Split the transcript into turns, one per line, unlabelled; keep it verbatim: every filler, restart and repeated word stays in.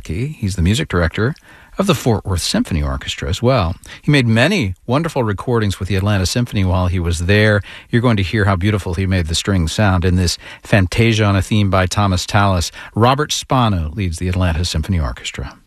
Mackey. He's the music director of the Fort Worth Symphony Orchestra as well. He made many wonderful recordings with the Atlanta Symphony while he was there. You're going to hear how beautiful he made the strings sound in this Fantasia on a Theme by Thomas Tallis. Robert Spano leads the Atlanta Symphony Orchestra.